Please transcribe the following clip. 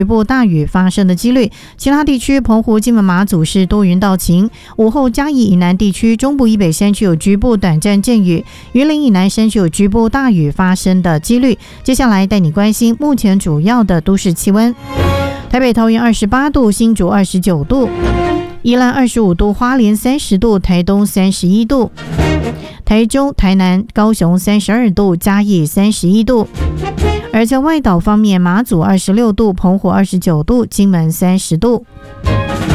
局部大雨发生的几率，其他地区澎湖、金门、马祖是多云到晴。午后嘉义以南地区、中部以北山区有局部短暂阵雨，云林以南山区有局部大雨发生的几率。接下来带你关心目前主要的都市气温：台北、桃园28度，新竹29度，宜兰25度，花莲30度，台东31度，台中、台南、高雄32度，嘉义31度。而在外岛方面，马祖26度，澎湖29度，金门30度。